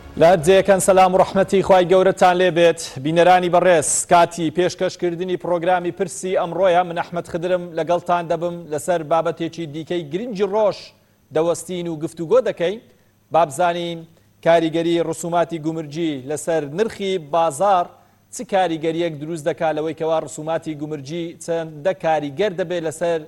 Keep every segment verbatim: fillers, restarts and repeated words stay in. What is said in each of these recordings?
لا جێکەن سەلام و ڕەحمەتی خوای گەورەتان لێبێت بینەرانی بەڕێز کاتی پێشکەشکردنی پرۆگرامی پرسی ئەمڕۆیە من ئەحمەد خدرم لەگەڵتان دەبم لەسەر بابەتێکی دیکەی گرنگی ڕۆژ دەوەستین و گفتوگۆ دەکەین بابزانین کاریگەری ڕسوماتی گومرجی لەسەر نرخی بازار چ کاریگەریەک دروست دەکات لەوەی کەوا ڕسوماتی گومرجی چەندە کاریگەر دەبێت لەسەر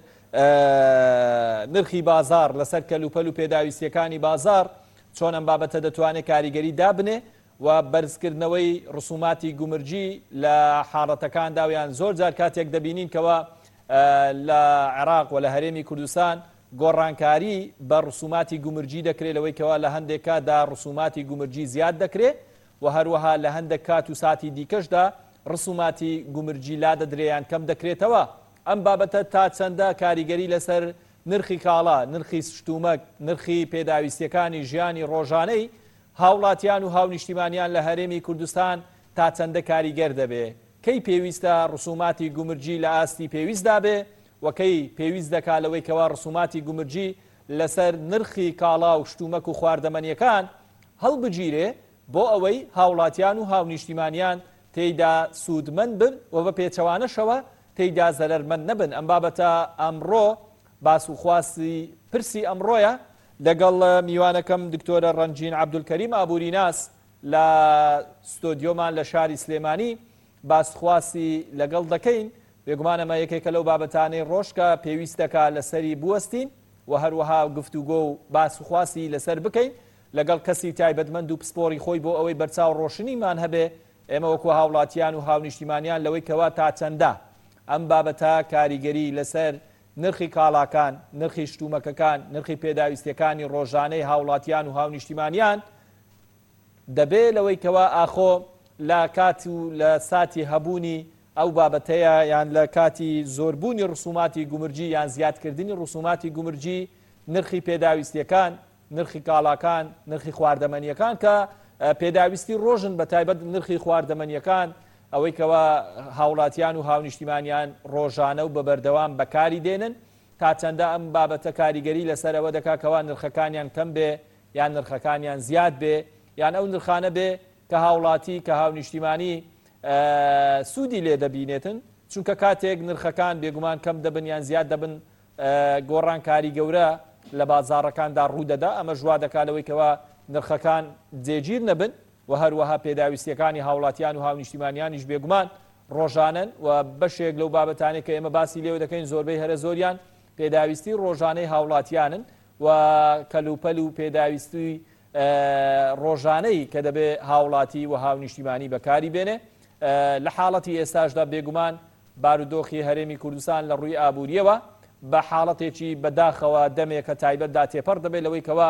نرخی بازار لەسەر کەلوپەل و پێداویستیەکانی بازار چۆن ئەم بابەتە دەتوانێت کاریگەری دابنێ و بەرزکردنەوەی ڕسوماتی گومرجی لە حاڵەتەکاندا ویان زۆر جار کاتێک دەبینین کەوە لە عێراق و لە هەرێمی کوردستان گۆڕانکاری بە ڕسوماتی گومرجی دەکرێت لەوەی کەوا لە هەندێک کاتدا ڕسوماتی گومرجی زیاد دەکرێت و هەروەها لە هەندێک کات و ساتی دیکەشدا ڕسوماتی گومرجی لا دەدرێیان کەم دەکرێتەوە ئەم بابەتە تا چەندە کاریگەری لەسەر نرخی کاڵا، نرخی شتومەک، نرخی پێداویستیەکانی ژیانی ڕۆژانەی هاوڵاتیان و هاونیشتیمانیان لە هەرێمی کوردستان تا چەندە کاریگەر دەبێ کەی پێویستە ڕسوماتی گومرجی لە ئاستی پێویستدا بێ و کەی پێویست دەکات لەوەی کەوا ڕسوماتی گومرجی لەسەر نرخی کاڵا و شتومەک و خواردەمەنیەکان هەڵبگیرێ بۆ ئەوەی هاوڵاتیان و هاونیشتیمانیان تێیدا سوودمەند بن و بە پێچەوانەشەوە تێیدا زەرەرمەند نەبن. ئەم بابەتە ئەمڕۆ باس و خواستی پرسی ئەمڕۆیە لەگەڵ میوانەکەم دکتۆرە ڕەنجین عەبدولکەریم ئابووریناس لە ستۆدیۆمان لە شاری سلێمانی باسخواستی لەگەڵ دەکەین. بێگومانەمە یەکێکە لەو بابەتانەی ڕۆژکە پێویست دەکات لەسەری بوەستین و هەروەها گفتوگۆ و باس و خواستی لەسەر بکەین لەگەڵ کەسی تایبەتمەند و پسپۆری خۆی بۆ ئەوەی بەرچاو ڕۆشنیمان هەبێ ئێمە وەکو هاوڵاتیان و هاونیشتیمانیان لەوەی کەوا تا چەندە ئەم بابەتە کاریگەری لەسەر نرخی کاڵاکان، نرخی شتومەکەکان، نرخی پێداویستیەکانی ڕۆژانەی هاوڵاتیان و هاونیشتیمانیان دەبێت لەوەی کەوا ئاخۆ لە کات و لە ساتی هەبوونی ئەو بابەتەیە یان لە کاتی زۆربوونی ڕسوماتی گومرجی یان زیادکردنی ڕسوماتی گومرجی نرخی پێداویستیەکان، نرخی کاڵاکان، نرخی خواردەمەنیەکان کە پێداویستی ڕۆژن بە تایبەت نرخی خواردەمەنیەکان ئەوەی کەوا هاوڵاتیان و هاونیشتیمانیان ڕۆژانە و بە بەردەوام بەکاری دێنن تا چەندە ئەم بابەتە کاریگەری لەسەرەوە دەکا کەوا نرخەکانیان کەم بێ یان نرخەکانیان زیاد بێ یان ئەو نرخانە بێ کە هاوڵاتی کە هاونیشتیمانی سوودی لێ دەبینێتن چونکە کاتێک نرخەکان بێگومان کەم دەبن یان زیاد دەبن گۆڕانکاری گەورە لە بازاڕەکاندا ڕوودەدا ئەمە ژوا دەکات لەوەی کەوا نرخەکان جێگیر نەبن و هەروەها پێداویستیەکانی هاوڵاتیان و هاونیشتیمانیانیش بێگومان ڕۆژانن و بەشێک لەو بابەتانێک کە ئێمە باسی لێو دەکەین زۆربەی هەرە زۆریان پێداویستی ڕۆژانەی هاوڵاتیانن و کەلوپەل و پێداویستی ڕۆژانەی کە دەبێ هاوڵاتی و هاونیشتیمانی بەکاری بێنێ. لە حاڵەتی ئێستاشدا بێگومان بارودۆخی هەرێمی کوردستان لە ڕووی ئابووریەوە بە حاڵەتێکی بەداخەوە دەمێکە تایبەتدا تێپەڕ دەبێت لەوەی کەوا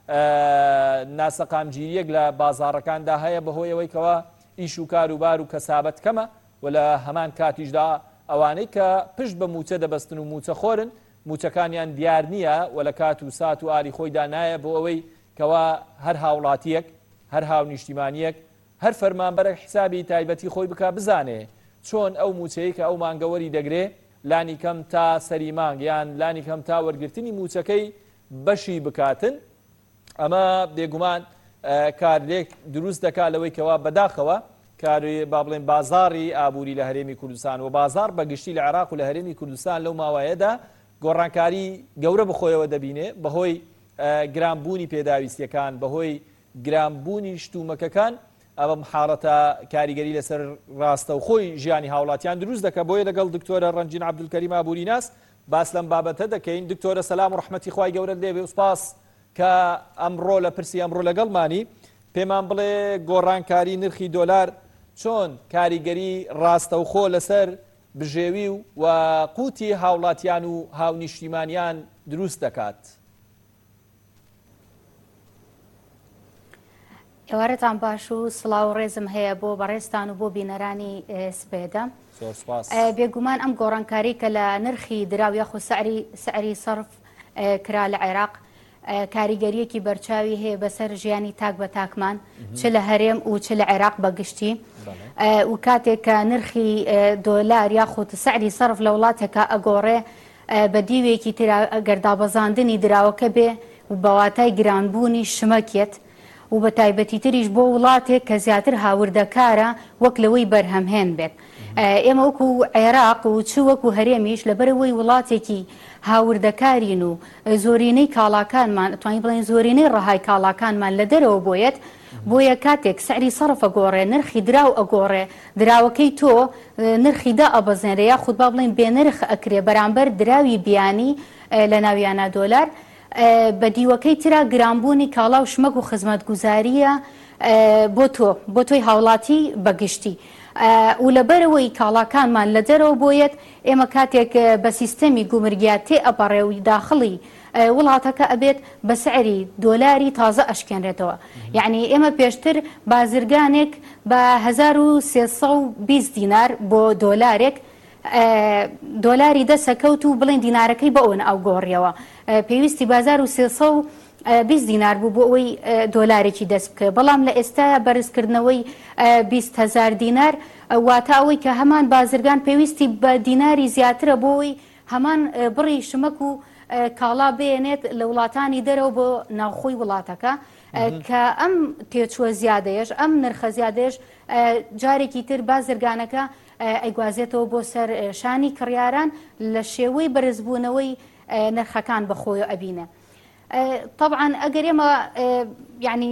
ناسەقامگیریەک لە بازاڕەکاندا هەیە بەهۆی ئەوەی کەوا ئیش و کاروبار و کەسابەت کەمە و لە هەمان کاتیشدا ئەوانەی کە پشت بە موچە دەبەستن و موچە خۆرن موچەکانیان دیار نییە و لە کات و سات و ئاری خۆیدا نایە بۆ ئەوەی کەوا هەر هاوڵاتیەک هەر هاونیشتیمانیەک هەر فەرمانبەرێک حسابی تایبەتی خۆی بکا بزانێ چۆن ئەو موچەیە کە ئەو مانگەوەری دەگرێ لانی کەم تا سەری مانگ یان لانی کەم تا وەرگرتنی موچەکەی بەشی بکاتن. ئەمە بێگومان کارلێک دروست دەکات لەوەی کەوا بەداخەوە کاری با بڵێن بازاری ئابووری لە هەرێمی کوردستان و بازار بەگشتی لە عێراق و لە هەرێمی کوردستان لەو ماوەیەدا گۆڕانکاری گەورە بخۆیەوە دەبینێ بەهۆی گرانبوونی پێداویستیەکان بەهۆی گرانبوونی شتومەکەکان ئەوە حاڵەتە کاریگەری لەسەر ڕاستە و خۆی ژیانی هاوڵاتیان دروست دەکات. بۆیە لەگەڵ دکتۆرە ڕەنجین عەبدولکەریم ئابووریناس باس لەم بابەتە دەکەین. دکتۆرە سەلام و ڕەحمەتی خوای گەورەت لێبێ و سپاس کە ئەمڕۆ لە پرسی ئەمڕۆ لەگەڵمانی پێمان بڵێ گۆڕانکاری نرخی دۆلار چۆن کاریگەری ڕاستەوخۆ لەسەر بژێوی و قوتی هاوڵاتیان و هاونیشتیمانیان دروست دەکات. ئێوارەتان باش و سڵاو و ڕێزم هەیە بۆ بەڕێستان و بۆ بینەرانی سپێدە. بێگومان ئەم گۆڕانکاری کە لە نرخی دراو یاخۆ سعری سەرف کرا لە عێراق کاریگەریەکی بەرچاوی هەیە بەسەر ژیانی تاک بە تاکمان چ لە هەرێم و چ لە عێراق بەگشتی و کاتێک کە نرخی دۆلار یاخۆ سعری سەرف لە وڵاتێکە ئەگۆڕێ بە دیوێکی گەردابەزاندنی دراوەکە بێ و بەواتای گرانبوونی شمەکێت و بە تایبەتی تریش بۆ وڵاتێک کە زیاتر هاوردەکارە وەک لەوەی بەرهەمهێن بێت. ئێمە وەکو عێراق و چ وەکو هەرێمیش لەبەرەوەی وڵاتێکی هاوردەکارین و زۆرینەی کاڵاکانمان ئەتوانین بڵێن زۆرینەی ڕەهای کاڵاکانمان لە دەرەوە بۆیەت بۆیە کاتێک سعری سەرف ئەگۆڕێ نرخی دراو ئەگۆڕێ دراوەکەی تۆ نرخی دا ئەبەزێنرە یا خود با بڵێن بێنرخ ئەکرێ بەرامبەر دراوی بیانی لە ناویانە دۆلار بە دیوەکەی ترا گرانبوونی کاڵا و شمەک و خزمەتگوزاریە بۆ تۆ بۆ تۆی هاوڵاتی بەگشتی و لەبەرەوەی کاڵاکانمان لە دەرەوە بۆیەت ئێمە کاتێک بە سیستەمی گومرگیا تێ ئەپەڕێوی داخڵی وڵاتەکە ئەبێت بە سعری دۆلاری تازە ئەشکێنرێتەوە. یعنی ئێمە پێشتر بازرگانێک بە هەزار و سێسەد و بیست دینار بۆ دۆلارێک دۆلاری دەسەکەوت و بڵێن دینارەکەی بە ئەوەن ئەو گۆڕیەوە پێویستی بازار و سێسەد و بیست دینار بوو بۆ ئەوەی دۆلارێکی دەست بکە. بەڵام لە ئێستا بەرزکردنەوەی بیست هەزار دینار واتە ئەوەی کە هەمان بازرگان پێویستی بە دیناری زیاترە بۆەوەی هەمان بڕی شمەک و کاڵا بێنێت لە وڵاتانی دەرەوە بۆ ناوخۆی وڵاتەکە کە ئەم تێچووە زیادەیەش ئەم نرخە زیادەیەش جارێکی تر بازرگانەکە ئەیگوازێتەوە بۆ سەر شانی کڕیاران لە شێوەی بەرزبوونەوەی نرخەکان بەخۆی ئەبینە. طبعا ئەگەر ئێمە یعنی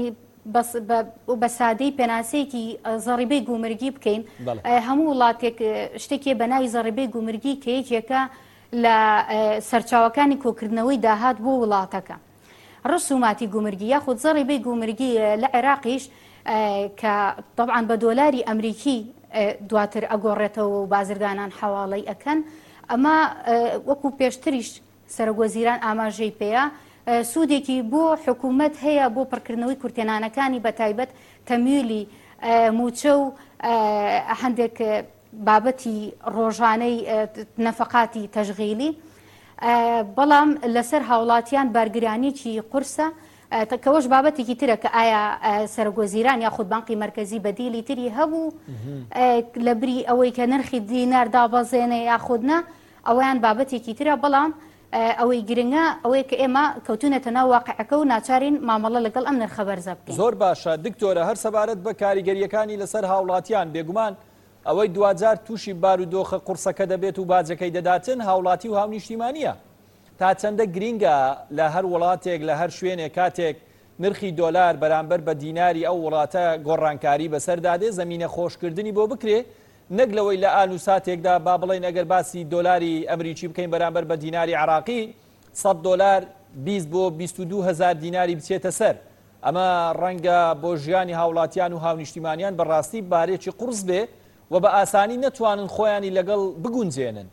بە سادەی پێناسەیەکی زەڕیبەی گومرگی بکەین هەموو وڵاتێک شتێکی بە ناوی زەڕیبەی گومرگی کە یەکێکە لە سەرچاوەکانی کۆکردنەوەی داهات بۆ وڵاتەکە. ڕسوماتی گومرگی یاخود زەڕیبەی گومرگی لە عێراقیش کە طبعا بە دۆلاری ئەمریکی دواتر ئەگۆڕێتەوە و بازرگانان حواڵەی ئەکەن ئەمە وەکو پێشتریش سەرۆگۆزیران ئاماژەی پێەیە سوودێکی بۆ حکوومەت هەیە بۆ پڕکردنەوەی کورتێنانەکانی بە تایبەت تەمیلی موچە و هەندێک بابەتی ڕۆژانەی نەفەقاتی تەشغیلی بەڵام لەسەر هاوڵاتیان بارگرانیی قورسە کەەوەش بابەتێکی ترە کە ئایا سەرۆگۆزیران یاخود بانقی مرکزی بەدیلی تری هەبوو لە بری ئەوەی کە نرخی دینار دابەزێنێ یاخودنا ئەویان بابەتێکی ترە بەڵام ئەوەی گرنگە ئەوەیە کە ئێمە کەوتونەتە ناو واقعەکە و ناچارین مامەڵە لەگەڵ ئەم نرخە بەرزە بکەین. زۆر باشە دکتۆرە هەر سەبارەت بە کاریگەریەکانی لەسەر هاوڵاتیان بێگومان ئەوەی دوجار تووشی بارودۆخە قورسەکە دەبێت و باجەکەی دەداتن هاوڵاتی و هاونیشتیمانیە تا چەندە گرینگە لە هەر وڵاتێک لە هەر شوێنێک کاتێک نرخی دۆلار بەرامبەر بە دیناری ئەو وڵاتە گۆڕانکاری بەسەردادێ زمینە خۆشکردنی بۆ بکرێ نەک لەوەی لە ئالوساتێکدا با بڵێن ئەگەر باسی دۆلاری ئەمریکی بکەین بەرامبەر بە دیناری عراقی سەد دۆلار بیست بۆ بیست و دوو هەزار دیناری بچێتە سەر. ئەمە ڕەنگە بۆ ژیانی هاوڵاتیان و هاونیشتیمانیان بەڕاستی بارێکی قورس بێ و بە ئاسانی نەتوانن خۆیانی لەگەڵ بگونجێنن.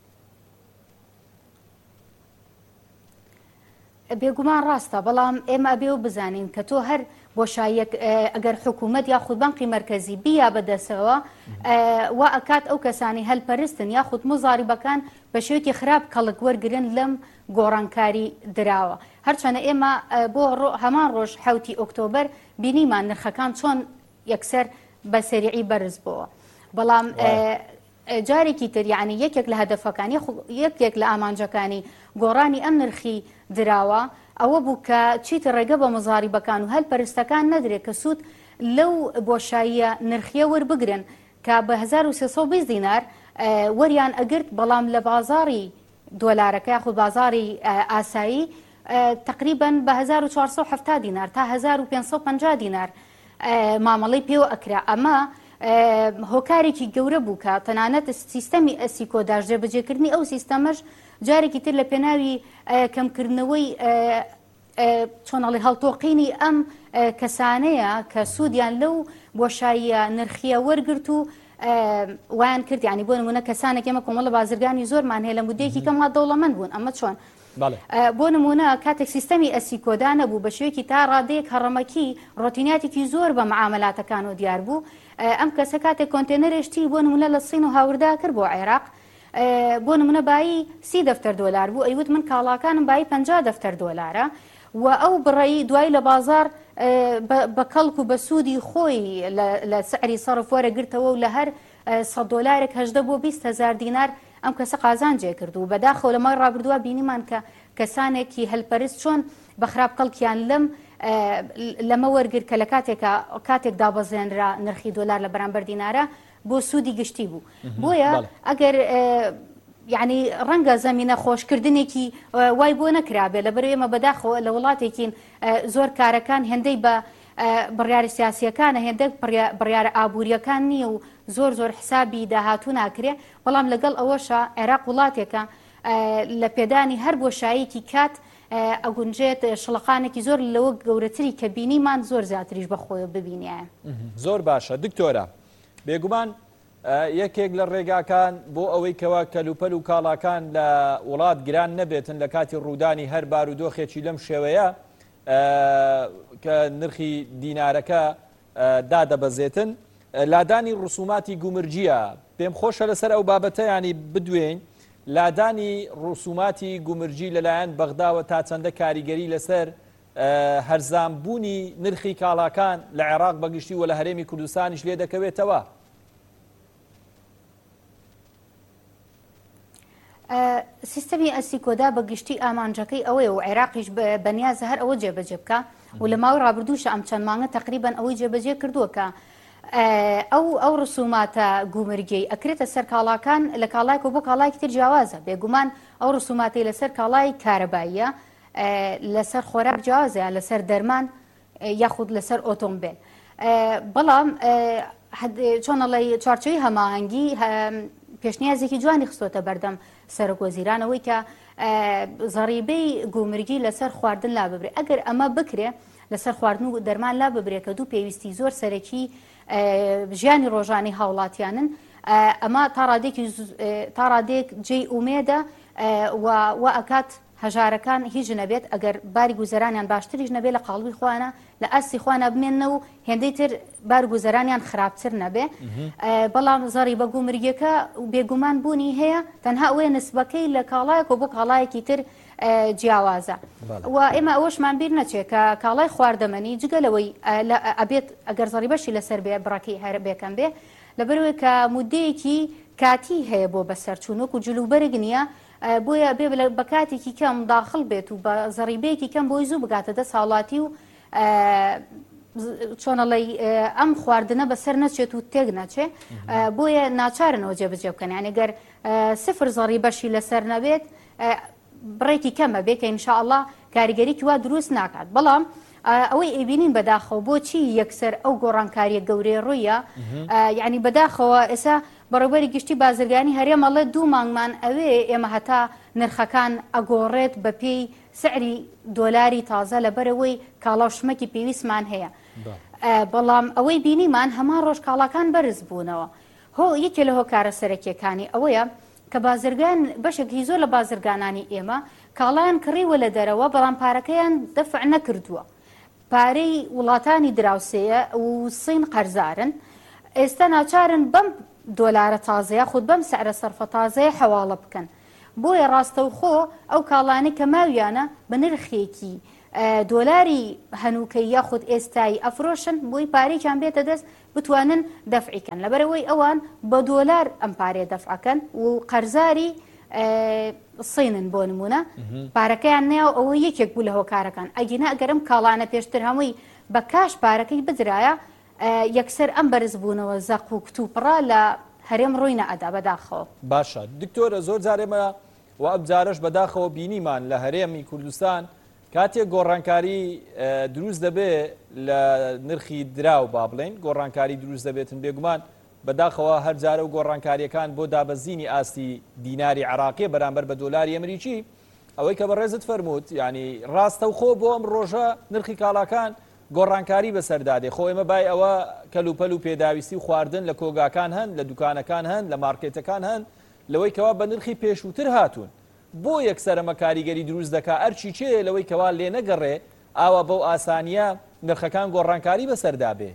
بێگومان ڕاستە بەڵام ئێمە بێ و بزانین کە تۆ هەر بۆشایەک ئەگەر حکوومەت یاخود بانقی مرکزی بیا بەدەسەوە وا ئەکات ئەو کەسانی هەلپەرستن یاخود مزاریبەکان بە شێوەیەکی خراپ کەڵک وەرگرن لەم گۆڕانکاری دراوە. هەرچەنە ئێمە بۆ هەمان ڕۆژ حوتی ئۆکتۆبەر بینیمان نرخەکان چۆن یەکسەر بە سەریعی بەرز بووە بەڵام جارێکی تر یعنی یەکێک لە هەدەفەکانی یەکێک لە ئامانجەکانی گۆڕانی ئەم نرخی دراوە ئەوە بوو کە چیتە ڕێگە بە مزاریبەکان و هەلپەرستەکان نەدرێت کە سوود لەو بۆشاییە نرخیە وەربگرن کە بە هەزار و سێسەد و بیست دینار وەریان ئەگرت بەڵام لە بازاری دۆلارەکە یاخود بازاری ئاسایی تقریبا بە هەزار و چوارسەد و هەفتاد دینار تا هەزار و پێنجسەد و پەنجا دینار مامەڵەی پێوە ئەکرا. ئەمە هۆکارێکی گەورە بوو کە تەنانەت سیستەمی ئەسیکۆ داژێبەجێکردنی ئەو سیستەمەش جارێکی تر لە پێناوی کەمکردنەوەی چۆنەڵی هەڵتۆقینی ئەم کەسانەیە کە سوودیان لەو بۆشاییە نرخیە وەرگرت و وایان کرد ینی بۆ نمونە کەسانێک ئێمە کۆمەڵە بازرگانی زۆرمان هەیە لە مودەیەکی کەم وا دەوڵەمەند بوون ئەمە چۆن بۆ نمونە کاتێک سیستەمی ئەسیکۆدا نەبوو بە شوێکی تا ڕادەیەک هەڕەمەکی ڕۆتیناتێکی زۆر بە معاملاتەکان و دیار بوو ئەم کەسە کاتێک کۆنتێنەرێشتی بۆ نمونە لە سین و هاوردا کرد بۆ عێراق بۆ نمونە بایی سی دەفتەر دۆلار بوو ئەیوت من کاڵاکانم بایی پەنجا دەفتەر دۆلارە و ئەو بڕایی دوای لە بازار بە کەڵک و بە سوودی خۆی لە سعری سەرف وەرەگرتەوە و لە هەر سەد دۆلارێک هەژدە بۆ بیست هەزار دینار ئەم کەسە قازانجێ کرد و بەداخەوە لەمای ڕابردووە بینیمان کە کەسانێکی هەلپەرست چۆن بە خراپ کەڵکیان لەم لەمە وەرگر کە لە کاتێکە کاتێک دابەزێنرا نرخی دۆلار لە بەرامبەر دینارە بۆ سوودی گشتی بوو بۆیە ئەگەر یعنی ڕەنگە زەمینە خۆشکردنێکی وای بۆ نەکرابێ لە بەرەوەی ئێمە بەداخەوە لە وڵاتێکین زۆر کارەکان هێندەی بە بڕیاری سیاسیەکانە هێندێک بڕیارە ئابوووریەکان نییە و زۆر زۆر حسابی داهاتوو ناکرێ بەڵام لەگەڵ ئەوەشە عێراق وڵاتێکە لە پێدانی هەر بۆشاییکی کات ئەگونجێت شڵقانێکی زۆر لەوە گەورەتری کە بینیمان زۆر زیاتریش بەخۆی ببینە. زۆر باشە دکتۆرە بێگومان یەکێک لە ڕێگاکان بۆ ئەوەی کەوا کەلوپەل و کاڵاکان لە وڵات گران نەبێتن لە کاتی ڕوودانی هەر بارودۆخێکی لەم شێوەیە کە نرخی دینارەکە دادەبەزێتن لادانی ڕسوماتی گومرجیە پێم خۆشە لەسەر ئەو بابەتە ینی بدوێن لادانی ڕسوماتی گومرجی لەلایەن بەغداوە تا چەندە کاریگەری لەسەر هەرزانبوونی نرخی کاڵاکان لە عێراق بەگشتی و لە هەرێمی کوردستانیش لێ دەکەوێتەوە. سیستەمی ئەسیکۆدا بەگشتی ئامانجەکەی ئەوەیە و عێراقیش بەنیازە هەر ئەوە جێبەجێ بکە و لە ماوەی ڕابردووشە ئەم چەند مانگە تقریبان ئەوەی جێبەجێ کردووەکە ئەو ئەو ڕسوماتە گومرگەی ئەکرێتە سەر کاڵاکان لە کاڵایکە بۆ کاڵایکی تر جیاوازە بێگومان ئەو ڕسوماتی لەسەر کاڵای کارەباییە لەسەر خۆراک جیاوازە لەسەر دەرمان یاخود لەسەر ئۆتۆمبیل بەڵام چۆنەڵی چارچەوەی هەماهەنگی پێشنیازێکی جوانی خستۆتە بەردەم سەرۆکوەزیرانەوەی کە زەڕیبەی گومرگی لەسەر خواردن لا ببرێ ئەگەر ئەمە بکرێ لەسەر خواردن و دەرمان لا ببرێ کە دوو پێویستی زۆر سەرەکی ژیانی ڕۆژانی هاوڵاتیانن ئەمە تا ڕادێک جێی ئومێدە و ئەکات هەژارەکان هیچ نەبێت ئەگەر باری گوزەرانیان باشتریش نەبێت لە قاڵبی خوانە لە ئەستی خوانە بمێننە و هێندەی تر بار گوزەرانیان خراپتر نەبێ بەڵام زەڕی بە گومرگەکە بێگومان بوونی هەیە تەنها ئەوەیە نسبەکەی لە کاڵایەک و بۆ کاڵایەکی تر جیاوازە و ئێمە ئەوەشمان بیر نەچێت کە کاڵای خواردەمەنی جگەلەوەی ئەبێت ئەگەر زەڕی بەشی لەسەر بێ بڕاکی هەر بێکەم بێ لەبەرەوەی کە مودەیەکی کاتی هەیە بۆ بەسەرچوونک و جلوبەرگ نییە بۆیە بێ بە کاتێکی کەم داخل بێت و بە زەڕیبەیەکی کەم بۆی زوو بگاتە دەست هاوڵاتی و چۆنەڵی ئەم خواردنە بەسەر نەچێت و تێک نەچێ بۆیە ناچارنەوە جێبەجێ بکەن یانە گەر سفر زەڕی بەشی لەسەر نەبێت بڕێکی کەمە بێ کە ئینشاءڵڵا کاریگەریکی وا دروست ناکات بەڵام ئەوەی ئەبینین بەداخەوە بۆچی یەکسەر ئەو گۆڕانکاریە گەورەی ڕوویە یعنی بەداخەوە ئێستا بەڕێوەبەری گشتی بازرگانی هەرێمەڵێ دوو مانگمان ئەوێ ئێمە هەتا نرخەکان ئەگۆڕێت بە پێی سعری دۆلاری تازە لەبەرەوەی کاڵاوشمەکی پێویستمان هەیە بەڵام ئەوەی بینیمان هەمان ڕۆژ کاڵاکان بەرز بوونەوە هۆ یەکێ لە هۆکارە سەرەکیەکانی ئەوەیە کە بازرگان بەشێکی زۆر لە بازرگانانی ئێمە کاڵایان کڕیوە لە دەرەوە بەڵام پارەکەیان دەفع نەکردووە پارەی وڵاتانی دراوسەیە و سین قەرزارن ئێستا ناچارن بەم دۆلارە تازەیە خود بەم سعرە سەرفە تازەیە حەواڵە بکەن بۆیە ڕاستەوخۆ ئەو کاڵانی کە ماویانە بە نرخێکی دۆلاری هەنووکەی یاخود ئێستایی ئەفرۆشن بۆی پارێکیان بێتە دەست بتوانن دەفعیکەن لەبەرەوەی ئەوان بە دۆلار ئەم پارێ دەفعەکەن و قەرزاری سینن بۆ نمونە پارەکەیان نێو ئەوە یەکێک بوو لە هۆکارەکان ئەگینا ئەگەرم کاڵانە پێشتر هەمووی بە کاش پارەکەی بدرایە یەکسەر ئەم بەرز بوونەوە زەق و کتوپڕا لە هەرێم ڕووی نەئەدا بەداخەوە باشە دکتۆرە زۆر جارێمە و ئەبجارش بەداخەوە بینیمان لە هەرێمی کوردستان کاتێک گۆڕانکاری دروست دەبێت لە نرخی دراو با بڵێن گۆڕانکاری دروست دەبێتن بێگومان بەداخەوە هەر جارە و گۆڕانکاریەکان بۆ دابەزینی ئاستی دیناری عراقی بەرامبەر بە دۆلاری ئەمریکی ئەوەی کە بەڕێزت فەرمووت ینی ڕاستەوخۆ بۆ ئەم ڕۆژە نرخی کاڵاکان گۆڕانکاری بەسەردادێ خۆ ئێمە بای ئەوە کەلوپەل و پێداویستی و خواردن لە کۆگاکان هەن لە دوکانەکان هەن لە مارکێتەکان هەن لەوەی کەوا بە نرخی پێشووتر هاتوون بۆ یەکسەرەمە کاریگەری دروست دەکا ئەرچی چێ لەوەی کەوا لێ نەگەڕێ ئاوا بەو ئاسانیە نرخەکان گۆڕانکاری بەسەردا بێ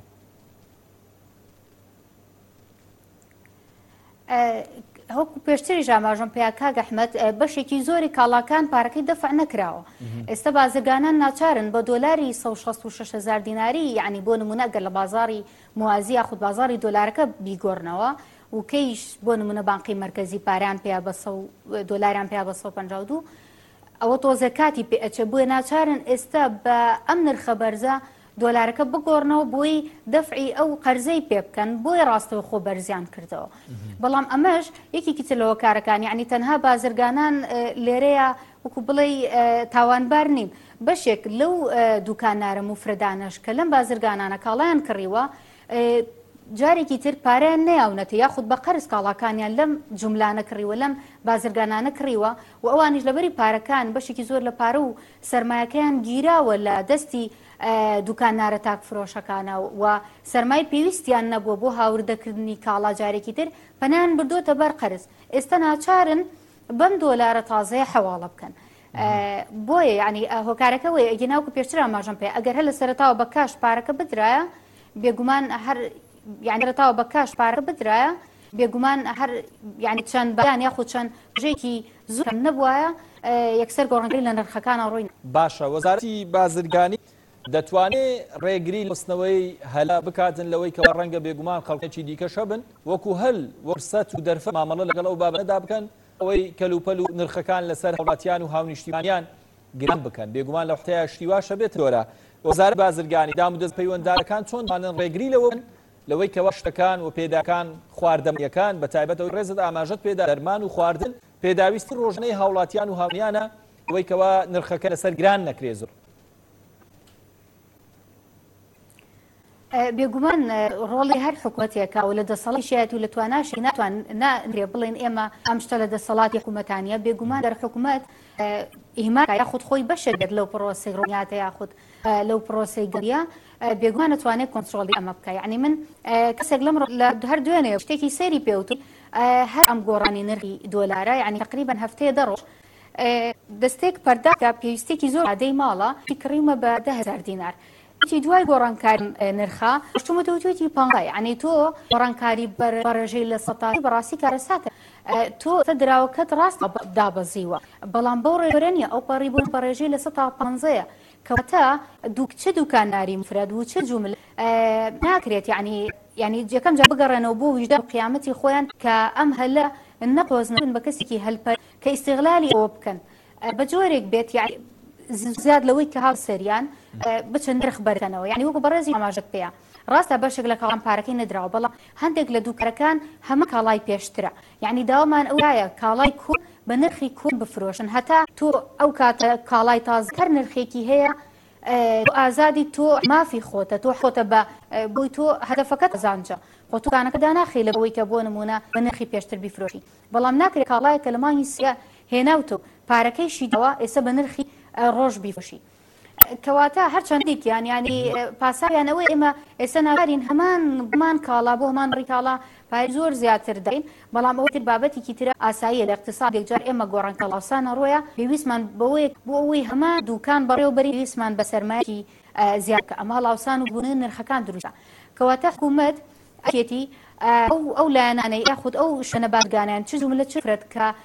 هەوکو پێشتری ژاماژم پێیا کاک ئەحمەد بەشێکی زۆری کاڵاکان پارەکەی دەفع نەکراوە ئێستا بازرگانان ناچارن بە دۆلاری سەد و شەست و شەش هەزار دیناری یعنی بۆ نمونە ئەگەر لە بازاری موازی یاخود بازاری دۆلارەکە بیگۆڕنەوە و کەیش بۆ نمونە بانقی مرکزی پاریان پێیا بە دۆلاریان پێیا بە سەد و پەنجا و دوو ئەوە تۆزە کاتی پێ ئەچێ بۆیە ناچارن ئێستا بە ئەم نرخە بەرزە دۆلارەکە بگۆڕنەوە بۆی دەفعی ئەو قەرزەی پێ بکەن بۆی ڕاستەوە خۆ بەرزیان کردەوە. بەڵام ئەمەش یەکێکی تر لەوە کارەکان یعنی تەنها بازرگانان لێرەیە وەکو بڵێ تاوانبار نیم بەشێک لەو دوکانارە مفردانەش کە لەم بازرگانانە کاڵیان کڕیوە جارێکی تر پارەیان نەیاونەتە یاخود بە قەرز کاڵاکانیان لەم جوملانە کڕیوە لەم بازرگانانە کڕیوە و ئەوانیش لەبەری پارەکان بەشێکی زۆر لە پارە و سەرمایەکەیان گیراوە لە دەستی دوکانارە تاکفرۆشەکانە و سەرمای پێویستیان نەبووە بۆ هاوردەکردنی کاڵا جارێکی تر پەنیان بردوتە بەر قەرز ئێستا ناچارن بەم دۆلارە تازەیە حەواڵە بکەن. بۆیە ینی هۆکارەکەوەی ئەگە ناوکو پێشتر ئاماژەم پێ ئەگەر هەر لە سەرەتاوە بە کاش پارەکە بدرایە بێگومان هەر یعنی سەرەتاوە بە کاش پارە بدرایە بێگومان هەر یعنی چەند بەیان یاخود چەند ژێکی زۆر نەبووایە یەکسەر گۆڕانکاری لە نرخەکانە ڕووی. باشە وەزارەتی بازرگانی دەتوانێت ڕێگری لەستنەوەی هەلا بکاتن لەوەی کەەوە ڕەنگە بێگومان خەڵکێکی دیکەشە بن وەکو هەل وەرسەت و دەرفە مامەڵە لەگەڵ ئەو بابەتەدا بکەن ئەوەی کەلوپەل و نرخەکان لەسەر هەوڵاتیان و هاونیشتیمانیان گران بکەن بێگومان لە وقتەیە شتیواشە بێت لۆرە وەزارەتی بازرگانی دام و دەست پەیوەنددارەکان چۆن توانن ڕێگری لەوەن لەوەی کەەوە شتەکان و پێداکان خواردەمەکان بە تایبەتەوە ڕێزت ئاماژەت پێدا دەرمان و خواردن پێداویستی ڕۆژنەی هاوڵاتیان و هاونیانە ئەوەی کەەوە نرخەکە لەسەر گران نەکرێ زۆر. بێگومان ڕۆڵی هەر حکوومەتێکە و لە دەسەڵاتیشایەتی و لە تواناشی ناتوان نادرێ بڵێن ئێمە ئەم شتە لە دەسەڵاتی حکوومەتانیە بێگومان دەر حکوومەت ئیهمال یاخود خۆی بەشێت لەو پرۆسی ڕۆنیاتە یاخود لەو پرۆسی گەریە بێگومان نتوانێت کۆنتترۆلی ئەمە بکە یعنی من کەسێک لەم لە هەر دوێنێ شتێکی سەیری پێوتون هەر ئەم گۆڕانی نرخی دۆلارە یعنی تقریبا هەفتەیە دەڕۆژ دەستێک پەرداکە پێویستێکی زۆر عادەی ماڵە کڕیمە بە ده هەزار دینار. تی دوای گۆڕانکاری نرخە شتومەتەوتێتی پانگای ینی تۆ گۆڕانکاری بەڕێژەی لە سەتایی بەڕاستی کارەساتە تۆ دراوەکەت ڕاست دابەزیوە بەڵام بەو ڕێبەرێنیە ئەو پەڕی بوون بەڕێژەی لە سەتا پانزەیە کەواتە دوو چه دوکاناری مفرەد و چه جومل ناکرێت ینی ینی جەکەم جا بگەڕێنەوە بۆ ویژدە قیامەتی خۆیان کە ئەم هەلە نەپۆزنن بە کەسێکی هەلپەر کە ئیستیغلالی ئەوە بکەن بە جۆرێک بێت یعنی زیاد لەوەی کە هاو سەریان بچن نرخ بەرەنەوە یعنی وەکو بەڕێزی ئاماژەت پێەیە ڕاستە بەشێک لە کاڵام پارەکەی نەدراوە بەڵام هەندێک لە دووکارەکان هەمە کاڵای پێشترە یعنی داوامان ئەوایە کاڵای کورد بە نرخی کورد بفرۆشن هەتا تۆ ئەو کاتە کاڵای تازەکەر نرخێکی هەیە ئازادی تۆ مافی خۆتە تۆ خۆتە بە بۆی تۆ هەدەفەکەت زانجە خۆتوکانەکە داناخی لە بەوەی کە بۆ نمونە بە نرخی پێشتر بیفرۆشی بەڵام ناکرێت کاڵایەکە لە مانگی سێ هێناوتۆ پارەکەیشی دەوە ئێستا بە نرخی ڕۆژ بیفرۆشی کەواتە هەر چەندێکیان ینی پاساریانەوەی ئێمە ئێستا ناکارین هەمان بمان کاڵا بۆ هەمان ڕیکاڵا پای زۆر زیاتر دەین بەڵام ئەوە تر بابەتێکی ترە ئاساییە لە اقتصادێک جار ئێمە گۆڕان کەڵاوسانە ڕۆیە پێویستمان بەوەیەک بۆ ئەوەی هەمان دوکان بەڕێوەبەری پێویستمان بە سەرمایەکی زیادکە ئەمە هەڵاوسان و بوونە نرخەکان دروستە کەواتە حکوومەت ئەکێتی ئەو ئەو لایەنانەی یاخود ئەو شوێنە بازرگانیان چ جوملە چ فرەت کە